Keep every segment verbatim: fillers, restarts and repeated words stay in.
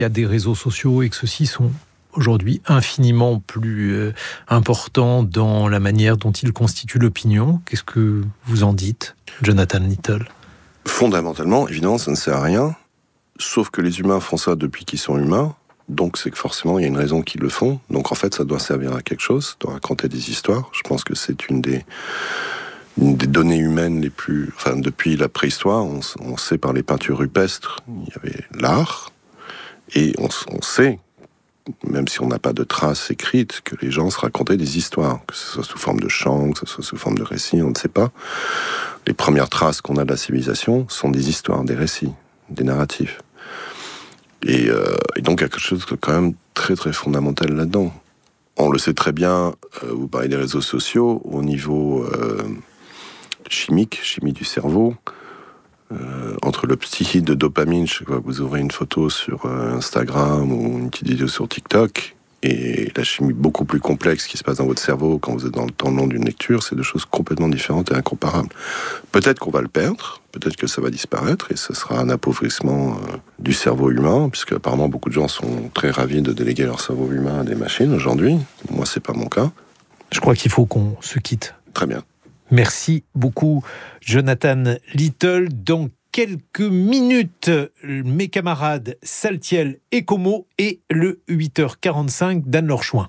il y a des réseaux sociaux et que ceux-ci sont aujourd'hui infiniment plus euh, importants dans la manière dont ils constituent l'opinion. Qu'est-ce que vous en dites, Jonathan Little ? Fondamentalement, évidemment, ça ne sert à rien, sauf que les humains font ça depuis qu'ils sont humains, donc c'est que forcément, il y a une raison qu'ils le font. Donc en fait, ça doit servir à quelque chose, de raconter des histoires. Je pense que c'est une des, une des données humaines les plus... Enfin, depuis la préhistoire, on, on sait par les peintures rupestres, il y avait l'art, et on, on sait, même si on n'a pas de traces écrites, que les gens se racontaient des histoires, que ce soit sous forme de chants, que ce soit sous forme de récits, on ne sait pas. Les premières traces qu'on a de la civilisation sont des histoires, des récits, des narratifs. Et, euh, et donc il y a quelque chose de quand même très très fondamental là-dedans. On le sait très bien, euh, vous parlez des réseaux sociaux, au niveau euh, chimique, chimie du cerveau, Euh, entre le petit de dopamine, chaque fois que vous ouvrez une photo sur euh, Instagram ou une petite vidéo sur TikTok, et la chimie beaucoup plus complexe qui se passe dans votre cerveau quand vous êtes dans le temps long d'une lecture, c'est deux choses complètement différentes et incomparables. Peut-être qu'on va le perdre, peut-être que ça va disparaître, et ce sera un appauvrissement euh, du cerveau humain, puisque apparemment beaucoup de gens sont très ravis de déléguer leur cerveau humain à des machines aujourd'hui. Moi, c'est pas mon cas. Je crois qu'il faut qu'on se quitte. Très bien. Merci beaucoup, Jonathan Little. Dans quelques minutes, mes camarades Saltiel et Como et le huit heures quarante-cinq d'Anne-Laure Chouin.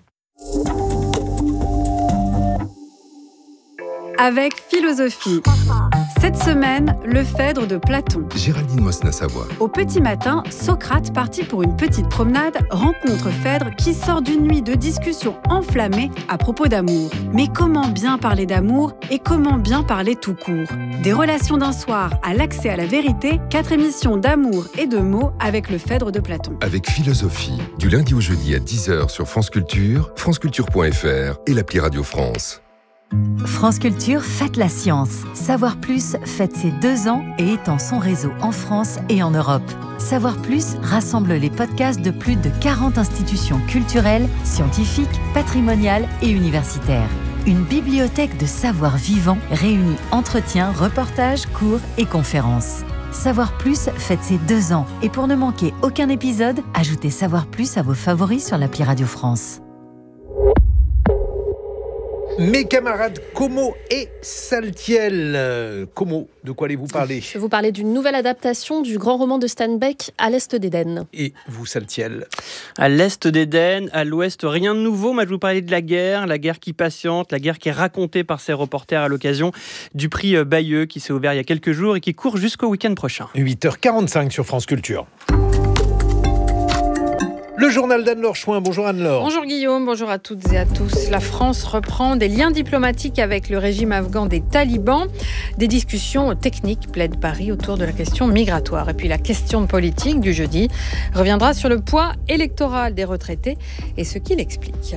Avec philosophie. Cette semaine, le Phèdre de Platon. Géraldine Mosna-Savoie. Au petit matin, Socrate, parti pour une petite promenade, rencontre Phèdre qui sort d'une nuit de discussions enflammées à propos d'amour. Mais comment bien parler d'amour et comment bien parler tout court ? Des relations d'un soir à l'accès à la vérité, quatre émissions d'amour et de mots avec le Phèdre de Platon. Avec philosophie, du lundi au jeudi à dix heures sur France Culture, franceculture point f r et l'appli Radio France. France Culture, faites la science. Savoir Plus fête ses deux ans et étend son réseau en France et en Europe. Savoir Plus rassemble les podcasts de plus de quarante institutions culturelles, scientifiques, patrimoniales et universitaires. Une bibliothèque de savoir vivant réunit entretiens, reportages, cours et conférences. Savoir Plus fête ses deux ans et pour ne manquer aucun épisode, ajoutez Savoir Plus à vos favoris sur l'appli Radio France. Mes camarades Como et Saltiel. Como, de quoi allez-vous parler ? Je vais vous parler d'une nouvelle adaptation du grand roman de Steinbeck, À l'Est d'Éden. Et vous, Saltiel ? À l'Est d'Éden, à l'Ouest, rien de nouveau. Moi, je vais vous parler de la guerre, la guerre qui patiente, la guerre qui est racontée par ces reporters à l'occasion du prix Bayeux qui s'est ouvert il y a quelques jours et qui court jusqu'au week-end prochain. huit heures quarante-cinq sur France Culture. Le journal d'Anne-Laure Chouin. Bonjour Anne-Laure. Bonjour Guillaume, bonjour à toutes et à tous. La France reprend des liens diplomatiques avec le régime afghan des talibans. Des discussions techniques plaident Paris autour de la question migratoire. Et puis la question politique du jeudi reviendra sur le poids électoral des retraités et ce qui l'explique.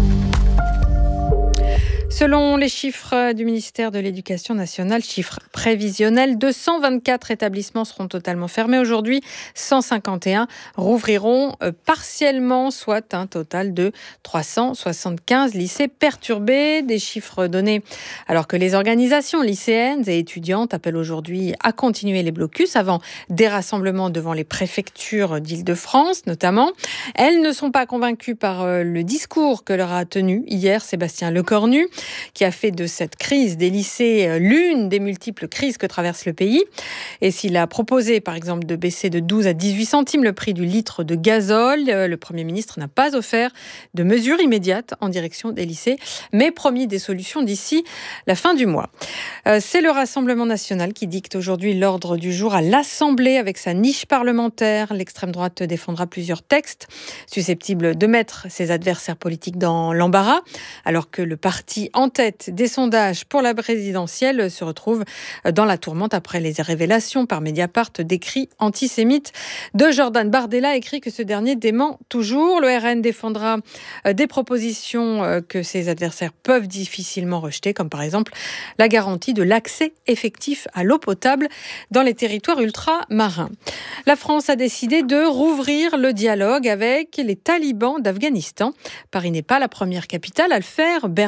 Selon les chiffres du ministère de l'Éducation nationale, chiffres prévisionnels, deux cent vingt-quatre établissements seront totalement fermés aujourd'hui. cent cinquante et un rouvriront partiellement, soit un total de trois cent soixante-quinze lycées perturbés. Des chiffres donnés alors que les organisations lycéennes et étudiantes appellent aujourd'hui à continuer les blocus avant des rassemblements devant les préfectures d'Île-de-France notamment. Elles ne sont pas convaincues par le discours que leur a tenu hier Sébastien Lecornu, qui a fait de cette crise des lycées l'une des multiples crises que traverse le pays. Et s'il a proposé, par exemple, de baisser de douze à dix-huit centimes le prix du litre de gazole, le Premier ministre n'a pas offert de mesures immédiates en direction des lycées, mais promis des solutions d'ici la fin du mois. C'est le Rassemblement national qui dicte aujourd'hui l'ordre du jour à l'Assemblée avec sa niche parlementaire. L'extrême droite défendra plusieurs textes susceptibles de mettre ses adversaires politiques dans l'embarras, alors que le parti en tête des sondages pour la présidentielle se retrouve dans la tourmente après les révélations par Mediapart d'écrits antisémites de Jordan Bardella, écrit que ce dernier dément toujours. Le R N défendra des propositions que ses adversaires peuvent difficilement rejeter, comme par exemple la garantie de l'accès effectif à l'eau potable dans les territoires ultramarins. La France a décidé de rouvrir le dialogue avec les talibans d'Afghanistan. Paris n'est pas la première capitale à le faire. Berlin, Bruxelles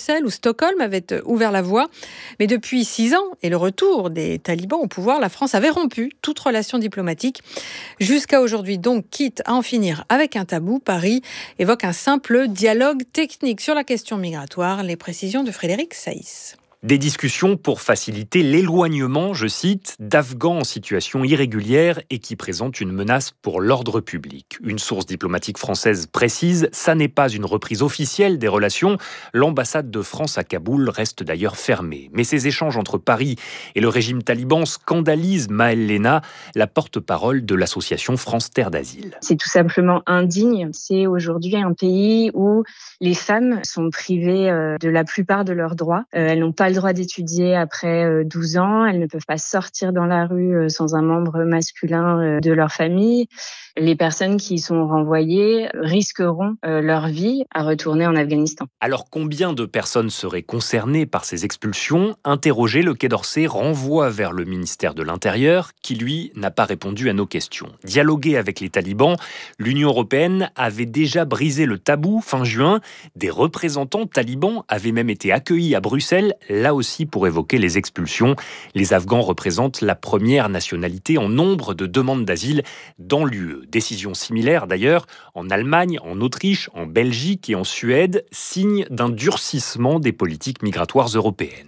Bruxelles ou Stockholm avaient ouvert la voie. Mais depuis six ans et le retour des talibans au pouvoir, la France avait rompu toute relation diplomatique. Jusqu'à aujourd'hui, donc, quitte à en finir avec un tabou, Paris évoque un simple dialogue technique sur la question migratoire. Les précisions de Frédéric Saïs. Des discussions pour faciliter l'éloignement, je cite, d'Afghans en situation irrégulière et qui présentent une menace pour l'ordre public. Une source diplomatique française précise, ça n'est pas une reprise officielle des relations. L'ambassade de France à Kaboul reste d'ailleurs fermée. Mais ces échanges entre Paris et le régime taliban scandalisent Maëlle Léna, la porte-parole de l'association France Terre d'Asile. C'est tout simplement indigne. C'est aujourd'hui un pays où les femmes sont privées de la plupart de leurs droits. Elles n'ont pas le droit d'étudier après douze ans, elles ne peuvent pas sortir dans la rue sans un membre masculin de leur famille. Les personnes qui sont renvoyées risqueront leur vie à retourner en Afghanistan. Alors combien de personnes seraient concernées par ces expulsions ? Interrogé, le Quai d'Orsay renvoie vers le ministère de l'Intérieur qui, lui, n'a pas répondu à nos questions. Dialoguer avec les talibans, l'Union européenne avait déjà brisé le tabou fin juin. Des représentants talibans avaient même été accueillis à Bruxelles, là aussi pour évoquer les expulsions. Les Afghans représentent la première nationalité en nombre de demandes d'asile dans l'U E. Décision similaire d'ailleurs en Allemagne, en Autriche, en Belgique et en Suède, signe d'un durcissement des politiques migratoires européennes.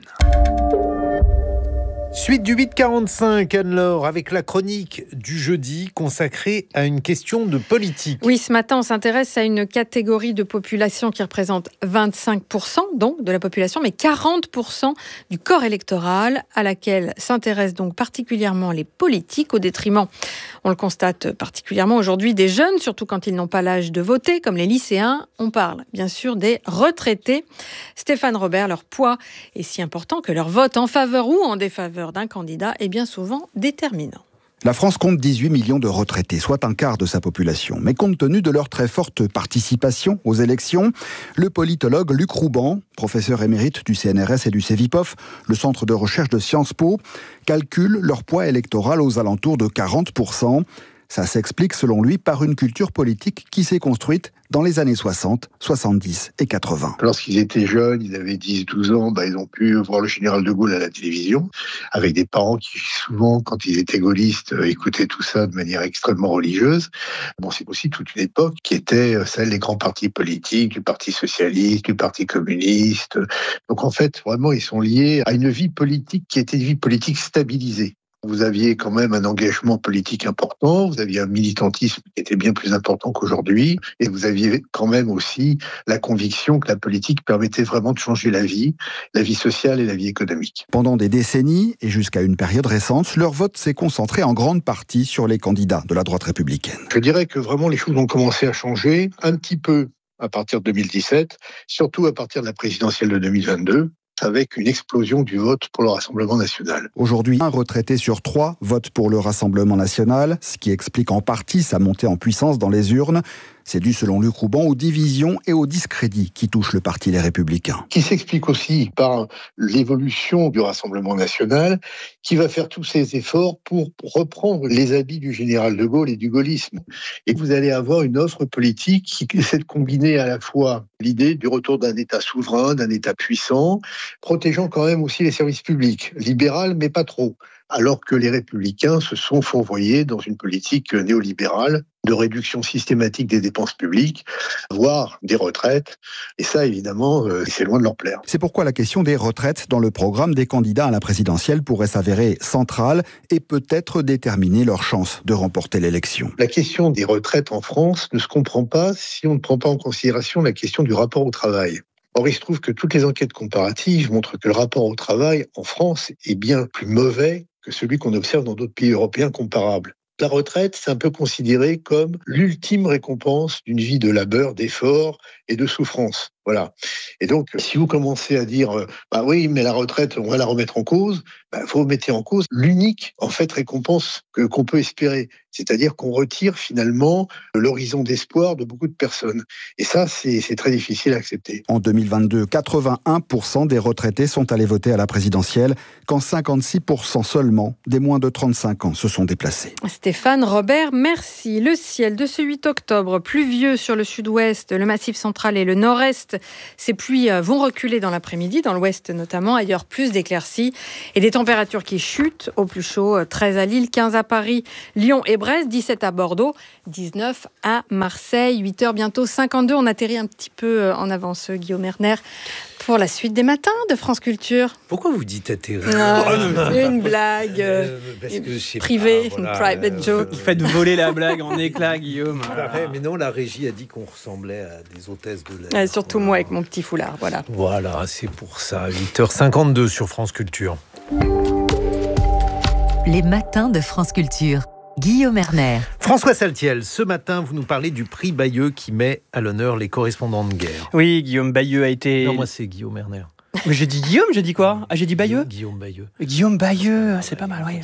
Suite du huit quarante-cinq, Anne-Laure, avec la chronique du jeudi consacrée à une question de politique. Oui, ce matin, on s'intéresse à une catégorie de population qui représente vingt-cinq pour cent donc de la population, mais quarante pour cent du corps électoral, à laquelle s'intéressent donc particulièrement les politiques, au détriment, on le constate particulièrement aujourd'hui, des jeunes, surtout quand ils n'ont pas l'âge de voter, comme les lycéens. On parle bien sûr des retraités. Stéphane Robert, leur poids est si important que leur vote en faveur ou en défaveur d'un candidat est bien souvent déterminant. La France compte dix-huit millions de retraités, soit un quart de sa population. Mais compte tenu de leur très forte participation aux élections, le politologue Luc Rouban, professeur émérite du C N R S et du Cevipof, le centre de recherche de Sciences Po, calcule leur poids électoral aux alentours de quarante pour cent. Ça s'explique, selon lui, par une culture politique qui s'est construite dans les années soixante, soixante-dix et quatre-vingts. Lorsqu'ils étaient jeunes, ils avaient dix douze ans, bah, ils ont pu voir le général de Gaulle à la télévision, avec des parents qui, souvent, quand ils étaient gaullistes, écoutaient tout ça de manière extrêmement religieuse. Bon, c'est aussi toute une époque qui était celle des grands partis politiques, du Parti socialiste, du Parti communiste. Donc en fait, vraiment, ils sont liés à une vie politique qui était une vie politique stabilisée. Vous aviez quand même un engagement politique important, vous aviez un militantisme qui était bien plus important qu'aujourd'hui, et vous aviez quand même aussi la conviction que la politique permettait vraiment de changer la vie, la vie sociale et la vie économique. Pendant des décennies, et jusqu'à une période récente, leur vote s'est concentré en grande partie sur les candidats de la droite républicaine. Je dirais que vraiment les choses ont commencé à changer un petit peu à partir de deux mille dix-sept, surtout à partir de la présidentielle de deux mille vingt-deux. Avec une explosion du vote pour le Rassemblement national. Aujourd'hui, un retraité sur trois vote pour le Rassemblement national, ce qui explique en partie sa montée en puissance dans les urnes. C'est dû, selon Luc Rouban, aux divisions et aux discrédits qui touchent le parti Les Républicains. Qui s'explique aussi par l'évolution du Rassemblement national, qui va faire tous ses efforts pour reprendre les habits du général de Gaulle et du gaullisme. Et vous allez avoir une offre politique qui essaie de combiner à la fois l'idée du retour d'un État souverain, d'un État puissant, protégeant quand même aussi les services publics, libéral mais pas trop. Alors que les Républicains se sont fourvoyés dans une politique néolibérale de réduction systématique des dépenses publiques, voire des retraites. Et ça, évidemment, c'est loin de leur plaire. C'est pourquoi la question des retraites dans le programme des candidats à la présidentielle pourrait s'avérer centrale et peut-être déterminer leur chance de remporter l'élection. La question des retraites en France ne se comprend pas si on ne prend pas en considération la question du rapport au travail. Or, il se trouve que toutes les enquêtes comparatives montrent que le rapport au travail en France est bien plus mauvais que celui qu'on observe dans d'autres pays européens comparables. La retraite, c'est un peu considéré comme l'ultime récompense d'une vie de labeur, d'effort et de souffrance. Voilà. Et donc, si vous commencez à dire, euh, bah oui, mais la retraite, on va la remettre en cause, bah, vous mettez en cause l'unique, en fait, récompense que, qu'on peut espérer. C'est-à-dire qu'on retire finalement l'horizon d'espoir de beaucoup de personnes. Et ça, c'est, c'est très difficile à accepter. En deux mille vingt-deux, quatre-vingt-un pour cent des retraités sont allés voter à la présidentielle, quand cinquante-six pour cent seulement des moins de trente-cinq ans se sont déplacés. Stéphane Robert, merci. Le ciel de ce huit octobre, pluvieux sur le sud-ouest, le massif central et le nord-est l'ouest. Ces pluies vont reculer dans l'après-midi, dans l'ouest notamment, ailleurs plus d'éclaircies et des températures qui chutent. Au plus chaud, treize à Lille, quinze à Paris, Lyon et Brest, dix-sept à Bordeaux, dix-neuf à Marseille. huit heures bientôt cinquante-deux. On atterrit un petit peu en avance, Guillaume Erner, pour la suite des matins de France Culture. Pourquoi vous dites atterrir ? Non, c'est une blague euh, parce que c'est privée, pas, voilà, une private joke. Vous faites voler la blague en éclats, Guillaume. Ouais, mais non, la régie a dit qu'on ressemblait à des hôtesses de l'air. Ouais, surtout voilà. Moi avec mon petit foulard, voilà. Voilà, c'est pour ça. huit heures cinquante-deux sur France Culture. Les matins de France Culture. Guillaume Erner. François Saltiel, ce matin, vous nous parlez du prix Bayeux qui met à l'honneur les correspondants de guerre. Oui, Guillaume Bayeux a été... Non, moi c'est Guillaume Erner. Mais j'ai dit Guillaume, j'ai dit quoi ? Ah, j'ai dit Bayeux ? Guillaume Bayeux. Guillaume Bayeux, c'est pas mal, oui.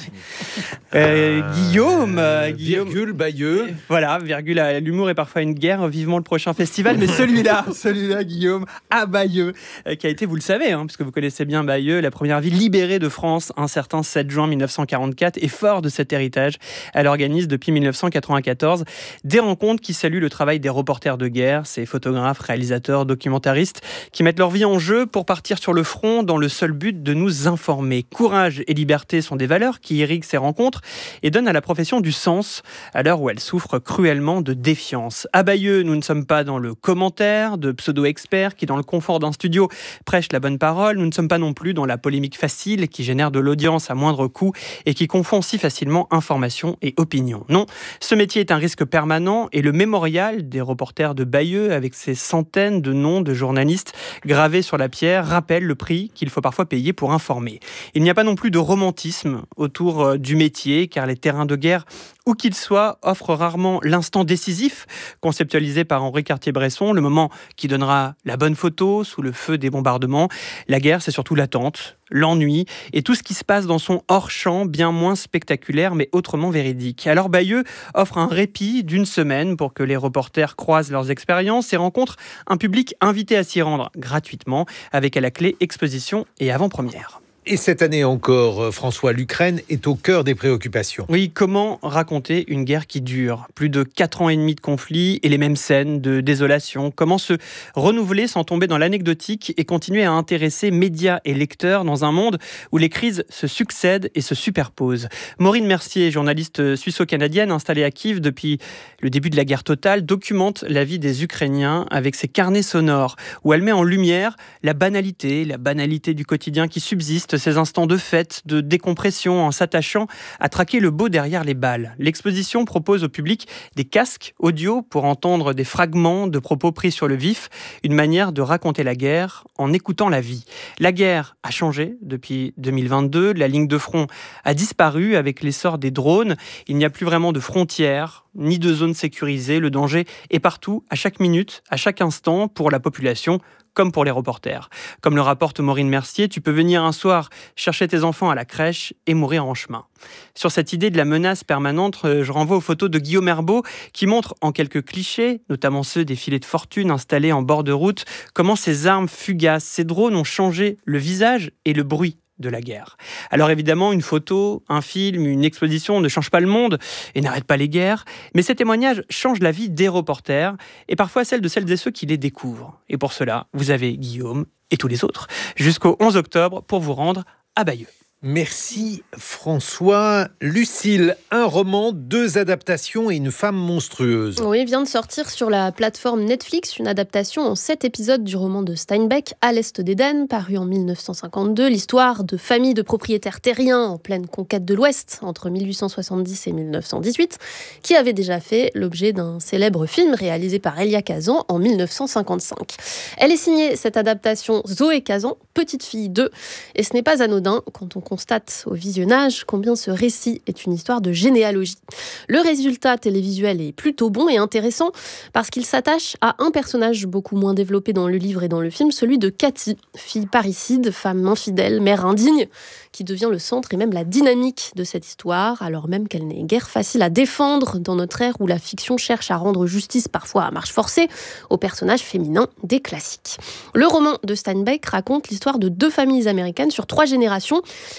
Euh, Guillaume, euh, Guillaume... Virgule Bayeux. Voilà, virgule, à l'humour est parfois une guerre, vivement le prochain festival, mais celui-là, celui-là, Guillaume, à Bayeux, euh, qui a été, vous le savez, hein, puisque vous connaissez bien Bayeux, la première ville libérée de France, un certain sept juin mille neuf cent quarante-quatre, et fort de cet héritage, elle organise depuis mille neuf cent quatre-vingt-quatorze des rencontres qui saluent le travail des reporters de guerre, ces photographes, réalisateurs, documentaristes, qui mettent leur vie en jeu pour partir sur le front dans le seul but de nous informer. Courage et liberté sont des valeurs qui irriguent ces rencontres et donnent à la profession du sens à l'heure où elle souffre cruellement de défiance. À Bayeux, nous ne sommes pas dans le commentaire de pseudo-experts qui, dans le confort d'un studio, prêchent la bonne parole. Nous ne sommes pas non plus dans la polémique facile qui génère de l'audience à moindre coût et qui confond si facilement information et opinion. Non, ce métier est un risque permanent et le mémorial des reporters de Bayeux, avec ses centaines de noms de journalistes gravés sur la pierre, rappelle le prix qu'il faut parfois payer pour informer. Il n'y a pas non plus de romantisme autour du métier, car les terrains de guerre, où qu'ils soient, offrent rarement l'instant décisif, conceptualisé par Henri Cartier-Bresson, le moment qui donnera la bonne photo sous le feu des bombardements. La guerre, c'est surtout l'attente, l'ennui et tout ce qui se passe dans son hors-champ, bien moins spectaculaire mais autrement véridique. Alors Bayeux offre un répit d'une semaine pour que les reporters croisent leurs expériences et rencontrent un public invité à s'y rendre gratuitement, avec à la clé exposition et avant-première. Et cette année encore, François, l'Ukraine est au cœur des préoccupations. Oui, comment raconter une guerre qui dure ? Plus de quatre ans et demi de conflit et les mêmes scènes de désolation. Comment se renouveler sans tomber dans l'anecdotique et continuer à intéresser médias et lecteurs dans un monde où les crises se succèdent et se superposent ? Maureen Mercier, journaliste suisse-canadienne installée à Kiev depuis le début de la guerre totale, documente la vie des Ukrainiens avec ses carnets sonores où elle met en lumière la banalité, la banalité du quotidien qui subsiste, ces instants de fête, de décompression en s'attachant à traquer le beau derrière les balles. L'exposition propose au public des casques audio pour entendre des fragments de propos pris sur le vif, une manière de raconter la guerre en écoutant la vie. La guerre a changé depuis deux mille vingt-deux, la ligne de front a disparu avec l'essor des drones, il n'y a plus vraiment de frontières, ni de zones sécurisées, le danger est partout, à chaque minute, à chaque instant, pour la population, comme pour les reporters. Comme le rapporte Maureen Mercier, tu peux venir un soir chercher tes enfants à la crèche et mourir en chemin. Sur cette idée de la menace permanente, je renvoie aux photos de Guillaume Herbeau qui montrent en quelques clichés, notamment ceux des filets de fortune installés en bord de route, comment ces armes fugaces, ces drones ont changé le visage et le bruit de la guerre. Alors évidemment, une photo, un film, une exposition ne changent pas le monde et n'arrêtent pas les guerres, mais ces témoignages changent la vie des reporters et parfois celle de celles et ceux qui les découvrent. Et pour cela, vous avez Guillaume et tous les autres jusqu'au onze octobre pour vous rendre à Bayeux. Merci François. Lucille, un roman, deux adaptations et une femme monstrueuse. Oui, vient de sortir sur la plateforme Netflix une adaptation en sept épisodes du roman de Steinbeck, À l'Est d'Éden, paru en mille neuf cent cinquante-deux. L'histoire de familles de propriétaires terriens en pleine conquête de l'Ouest entre mille huit cent soixante-dix et mille neuf cent dix-huit, qui avait déjà fait l'objet d'un célèbre film réalisé par Elia Kazan en mille neuf cent cinquante-cinq. Elle est signée, cette adaptation, Zoé Kazan, petite fille d'eux, et ce n'est pas anodin quand on constate au visionnage combien ce récit est une histoire de généalogie. Le résultat télévisuel est plutôt bon et intéressant parce qu'il s'attache à un personnage beaucoup moins développé dans le livre et dans le film, celui de Cathy, fille parricide, femme infidèle, mère indigne, qui devient le centre et même la dynamique de cette histoire, alors même qu'elle n'est guère facile à défendre dans notre ère où la fiction cherche à rendre justice parfois à marche forcée aux personnages féminins des classiques. Le roman de Steinbeck raconte l'histoire de deux familles américaines sur trois générations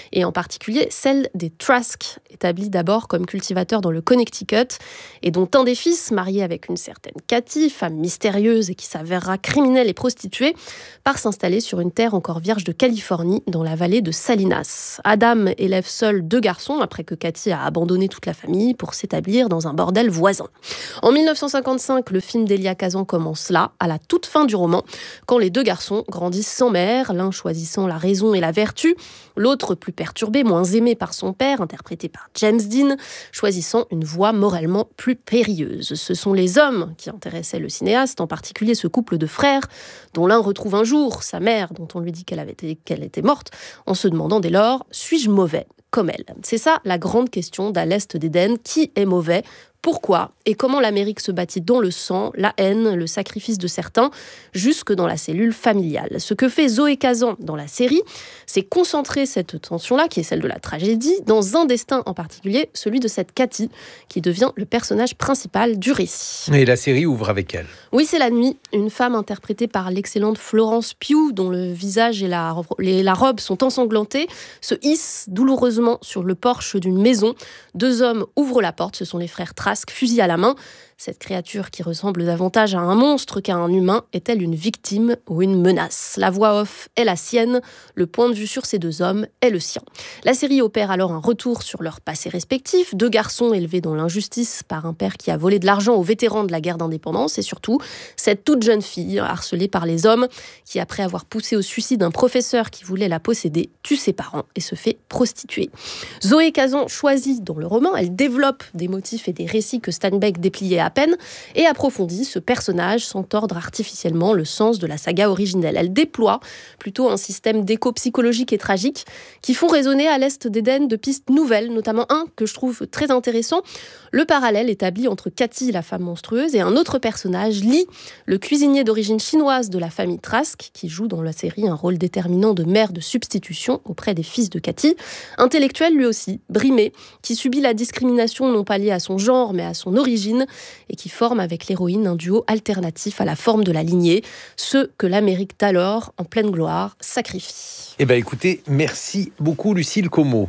et en particulier celle des Trask, établis d'abord comme cultivateurs dans le Connecticut, et dont un des fils, marié avec une certaine Cathy, femme mystérieuse et qui s'avérera criminelle et prostituée, part s'installer sur une terre encore vierge de Californie, dans la vallée de Salinas. Adam élève seul deux garçons, après que Cathy a abandonné toute la famille pour s'établir dans un bordel voisin. En mille neuf cent cinquante-cinq, le film d'Elia Kazan commence là, à la toute fin du roman, quand les deux garçons grandissent sans mère, l'un choisissant la raison et la vertu, l'autre, plus perturbé, moins aimé par son père, interprété par James Dean, choisissant une voie moralement plus périlleuse. Ce sont les hommes qui intéressaient le cinéaste, en particulier ce couple de frères, dont l'un retrouve un jour sa mère, dont on lui dit qu'elle avait été, qu'elle était morte, en se demandant dès lors, suis-je mauvais comme elle ? C'est ça la grande question d'À l'Est d'Éden, qui est mauvais ? Pourquoi et comment l'Amérique se bâtit dans le sang, la haine, le sacrifice de certains, jusque dans la cellule familiale. Ce que fait Zoé Kazan dans la série, c'est concentrer cette tension-là, qui est celle de la tragédie, dans un destin en particulier, celui de cette Cathy, qui devient le personnage principal du récit. Et la série ouvre avec elle. Oui, c'est la nuit, une femme interprétée par l'excellente Florence Pugh, dont le visage et la, et la robe sont ensanglantés, se hisse douloureusement sur le porche d'une maison. Deux hommes ouvrent la porte, ce sont les frères Trask, fusil à la main. Cette créature qui ressemble davantage à un monstre qu'à un humain est-elle une victime ou une menace ? La voix off est la sienne, le point de vue sur ces deux hommes est le sien. La série opère alors un retour sur leur passé respectif, deux garçons élevés dans l'injustice par un père qui a volé de l'argent aux vétérans de la guerre d'indépendance et surtout cette toute jeune fille harcelée par les hommes qui, après avoir poussé au suicide un professeur qui voulait la posséder, tue ses parents et se fait prostituer. Zoé Kazan choisit dans le roman, elle développe des motifs et des récits que Steinbeck dépliait à peine et approfondit ce personnage sans tordre artificiellement le sens de la saga originelle. Elle déploie plutôt un système d'écho psychologique et tragique qui font résonner à l'Est d'Éden de pistes nouvelles, notamment un que je trouve très intéressant, le parallèle établi entre Cathy, la femme monstrueuse, et un autre personnage, Lee, le cuisinier d'origine chinoise de la famille Trask, qui joue dans la série un rôle déterminant de mère de substitution auprès des fils de Cathy. Intellectuel lui aussi, brimé, qui subit la discrimination non pas liée à son genre mais à son origine, et qui forme avec l'héroïne un duo alternatif à la forme de la lignée, ceux que l'Amérique d'alors, en pleine gloire, sacrifie. Eh bien écoutez, merci beaucoup Lucille Como.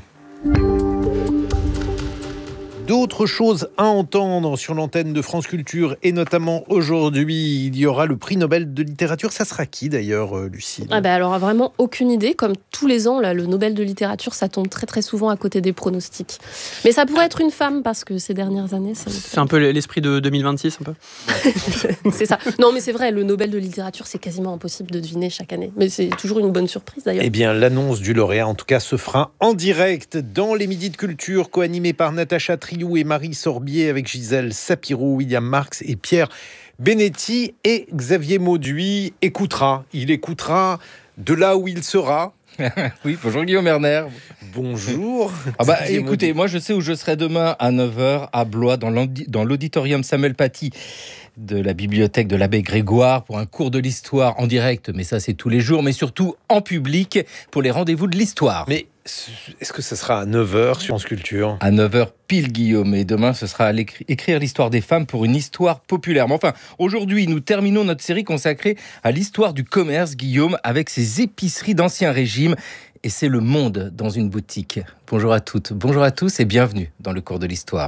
D'autres choses à entendre sur l'antenne de France Culture et notamment aujourd'hui, il y aura le prix Nobel de littérature. Ça sera qui d'ailleurs, Lucille ? Ah bah alors vraiment aucune idée. Comme tous les ans, là, le Nobel de littérature, ça tombe très très souvent à côté des pronostics. Mais ça pourrait être une femme parce que ces dernières années, ça c'est un peu l'esprit de deux mille vingt-six, un peu. C'est ça. Non, mais c'est vrai, le Nobel de littérature, c'est quasiment impossible de deviner chaque année. Mais c'est toujours une bonne surprise d'ailleurs. Eh bien, l'annonce du lauréat, en tout cas, se fera en direct dans les Midis de Culture, co-animé par Natacha Triou et Marie Sorbier, avec Gisèle Sapiro, William Marx et Pierre Benetti. Et Xavier Mauduit écoutera. Il écoutera de là où il sera. Oui, bonjour Guillaume Erner. Bonjour. Ah bah, écoutez, moi je sais où je serai demain à neuf heures à Blois, dans l'auditorium Samuel Paty de la bibliothèque de l'abbé Grégoire pour un cours de l'histoire en direct, mais ça c'est tous les jours, mais surtout en public pour les rendez-vous de l'histoire. Mais est-ce que ça sera à neuf heures sur France Culture ? À neuf heures pile, Guillaume, et demain ce sera à écrire l'histoire des femmes pour une histoire populaire. Mais enfin, aujourd'hui, nous terminons notre série consacrée à l'histoire du commerce, Guillaume, avec ses épiceries d'Ancien Régime. Et c'est le monde dans une boutique. Bonjour à toutes, bonjour à tous et bienvenue dans le cours de l'histoire.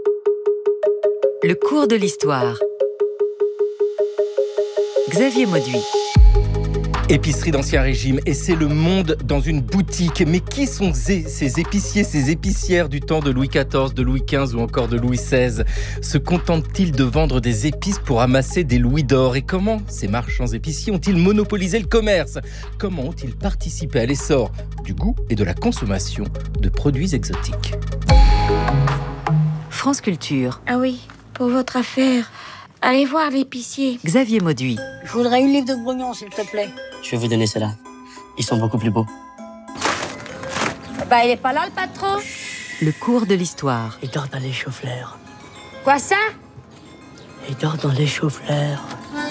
Le cours de l'histoire. Xavier Mauduit. Épicerie d'Ancien Régime, et c'est le monde dans une boutique. Mais qui sont ces épiciers, ces épicières du temps de Louis quatorze, de Louis quinze ou encore de Louis seize ? Se contentent-ils de vendre des épices pour amasser des louis d'or ? Et comment ces marchands épiciers ont-ils monopolisé le commerce ? Comment ont-ils participé à l'essor du goût et de la consommation de produits exotiques ? France Culture. Ah oui, pour votre affaire, allez voir l'épicier. Xavier Mauduit. Je voudrais une livre de brouillon, s'il te plaît. Je vais vous donner ceux-là. Ils sont beaucoup plus beaux. Bah, il est pas là, le patron. Le cours de l'histoire. Il dort dans l'échauffe-l'air. Quoi ça ? Il dort dans l'échauffe-l'air.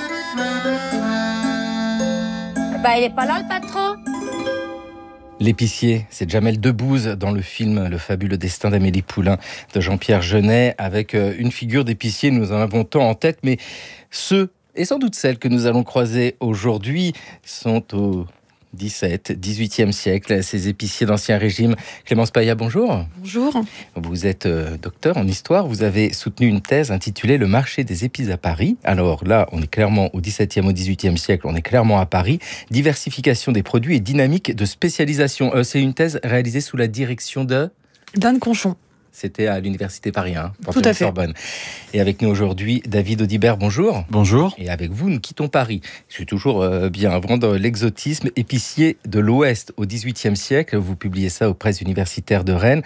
Bah, il est pas là, le patron. L'épicier, c'est Jamel Debbouze dans le film Le fabuleux destin d'Amélie Poulain de Jean-Pierre Jeunet, avec une figure d'épicier, nous en avons tant en tête, mais ceux, et sans doute celles que nous allons croiser aujourd'hui, sont au dix-sept, dix-huitième siècle, ces épiciers d'Ancien Régime. Clémence Paya, bonjour. Bonjour. Vous êtes euh, docteur en histoire. Vous avez soutenu une thèse intitulée « Le marché des épices à Paris ». Alors là, on est clairement au dix-septième, au dix-huitième siècle, on est clairement à Paris. Diversification des produits et dynamique de spécialisation. Euh, c'est une thèse réalisée sous la direction de... d'Anne Conchon. C'était à l'université Paris un, Tout à fait. Sorbonne. Et avec nous aujourd'hui, David Audibert, bonjour. Bonjour. Et avec vous, nous quittons Paris. Je suis toujours euh, bien avant de l'exotisme épicier de l'Ouest au dix-huitième siècle. Vous publiez ça aux presses universitaires de Rennes.